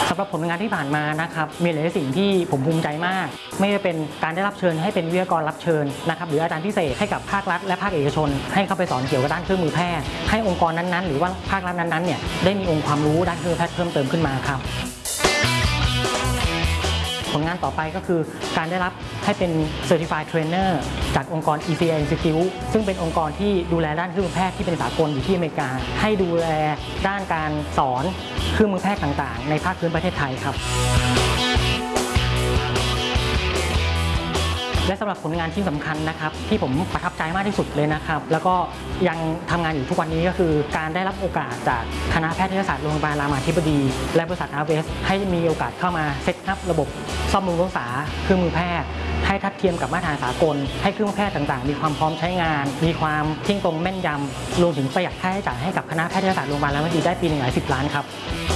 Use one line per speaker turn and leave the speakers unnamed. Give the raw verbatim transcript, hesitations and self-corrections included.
สำหรับผลงานที่ผ่านมานะครับมีหลายสิ่งที่ผมภูมิใจมากไม่ว่าเป็นการได้รับเชิญให้เป็นวิทยากรรับเชิญนะครับหรืออาจารย์พิเศษให้กับภาครัฐและภาคเอกชนให้เข้าไปสอนเกี่ยวกับด้านเครื่องมือแพทย์ให้องค์กรนั้นๆหรือว่าภาครัฐนั้นๆเนี่ยได้มีองค์ความรู้ด้านเครื่องมือแพทย์เพิ่มเติมขึ้นมาครับผลงานต่อไปก็คือการได้รับให้เป็น Certified Trainer จากองค์กร อี ซี ไอ Institute ซึ่งเป็นองค์กรที่ดูแลด้านเครื่องมือแพทย์ที่เป็นสากลอยู่ที่อเมริกาให้ดูแลด้านการสอนเครื่องมือแพทย์ต่างๆในภาคพื้นประเทศไทยครับและสำหรับผลงานที่สำคัญนะครับที่ผมประทับใจมากที่สุดเลยนะครับแล้วก็ยังทำงานอยู่ทุกวันนี้ก็คือการได้รับโอกาสจากคณะแพทยศาสตร์โรงพยาบาลรามาธิบดีและบริษัท อาร์ วี เอส ให้มีโอกาสเข้ามาเซตอัพระบบซ่อมบำรุงรักษาเครื่องมือแพทย์ให้ทัดเทียมกับมาตรฐานสากลให้เครื่องมือแพทย์ต่างๆมีความพร้อมใช้งานมีความเที่ยงตรงแม่นยำรวมถึงประหยัดค่าใช้จ่ายให้กับคณะแพทยศาสตร์โรงพยาบาลรามาธิบดีได้ปีหนึ่งหลายสิบล้านครับ